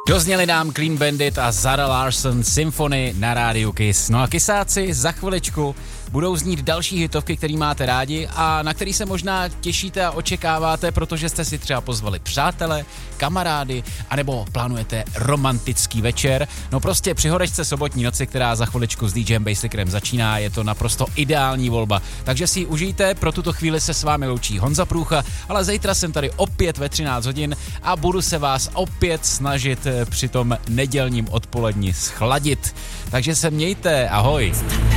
Dozněli nám Clean Bandit a Zara Larsson Symphony na rádiu Kiss. No a kysáci, za chviličku budou znít další hitovky, které máte rádi a na který se možná těšíte a očekáváte, protože jste si třeba pozvali přátele, kamarády, anebo plánujete romantický večer. No prostě při horečce sobotní noci, která za chviličku s DJem Basicrem začíná, je to naprosto ideální volba. Takže si ji užijte, pro tuto chvíli se s vámi loučí Honza Průcha, ale zítra jsem tady opět ve 13 hodin a budu se vás opět snažit při tom nedělním odpoledni schladit. Takže se mějte, ahoj.